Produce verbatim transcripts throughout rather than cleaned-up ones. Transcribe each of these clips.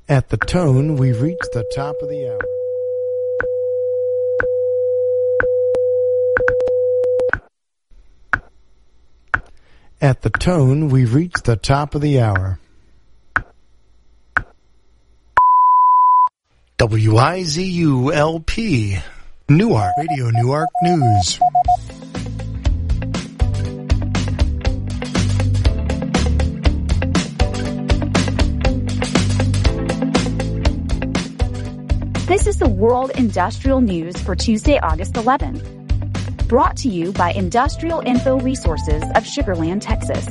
At the tone, we've reached the top of the hour. At the tone, we've reached the top of the hour. W I Z U L P, Newark, Radio Newark News. This is the World Industrial News for Tuesday, August eleventh. Brought to you by Industrial Info Resources of Sugar Land, Texas.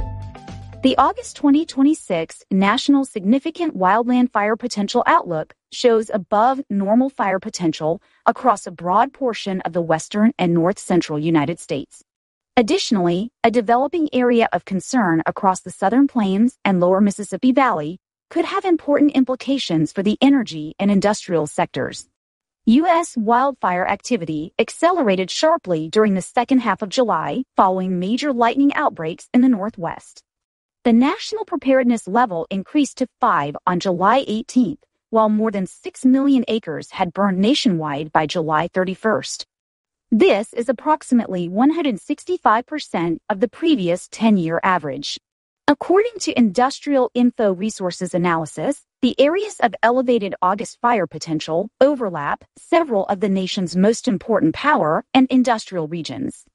The August twenty twenty-six National Significant Wildland Fire Potential Outlook shows above normal fire potential across a broad portion of the western and north-central United States. Additionally, a developing area of concern across the Southern Plains and lower Mississippi Valley could have important implications for the energy and industrial sectors. U S wildfire activity accelerated sharply during the second half of July following major lightning outbreaks in the Northwest. The national preparedness level increased to five on July eighteenth, while more than six million acres had burned nationwide by July thirty-first. This is approximately one hundred sixty-five percent of the previous ten-year average. According to Industrial Info Resources analysis, the areas of elevated August fire potential overlap several of the nation's most important power and industrial regions.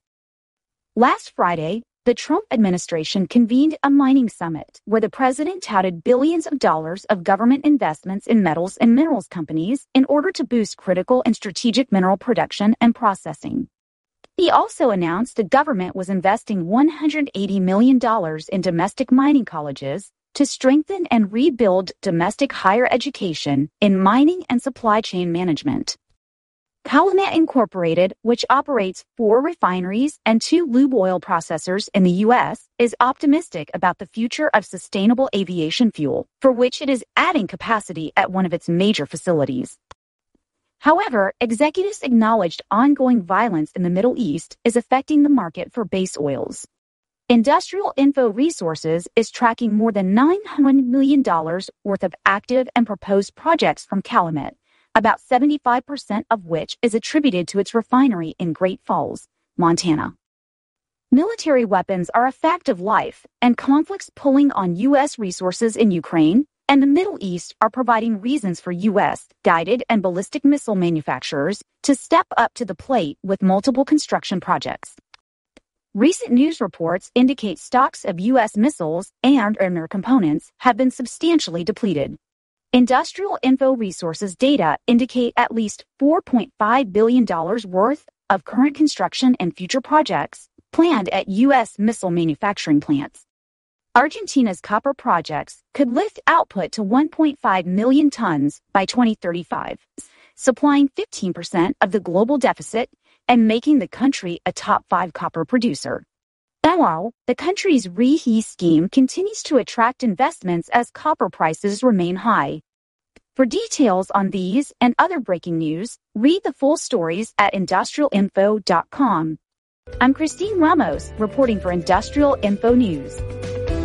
Last Friday, the Trump administration convened a mining summit where the president touted billions of dollars of government investments in metals and minerals companies in order to boost critical and strategic mineral production and processing. He also announced the government was investing one hundred eighty million dollars in domestic mining colleges to strengthen and rebuild domestic higher education in mining and supply chain management. Calumet Incorporated, which operates four refineries and two lube oil processors in the U S, is optimistic about the future of sustainable aviation fuel, for which it is adding capacity at one of its major facilities. However, executives acknowledged ongoing violence in the Middle East is affecting the market for base oils. Industrial Info Resources is tracking more than nine hundred million dollars worth of active and proposed projects from Calumet, about seventy-five percent of which is attributed to its refinery in Great Falls, Montana. Military weapons are a fact of life, and conflicts pulling on U S resources in Ukraine and the Middle East are providing reasons for U S guided and ballistic missile manufacturers to step up to the plate with multiple construction projects. Recent news reports indicate stocks of U S missiles and their components have been substantially depleted. Industrial Info Resources data indicate at least four point five billion dollars worth of current construction and future projects planned at U S missile manufacturing plants. Argentina's copper projects could lift output to one point five million tons by twenty thirty-five, supplying fifteen percent of the global deficit and making the country a top five copper producer. Meanwhile, the country's REHE scheme continues to attract investments as copper prices remain high. For details on these and other breaking news, read the full stories at industrial info dot com. I'm Christine Ramos, reporting for Industrial Info News.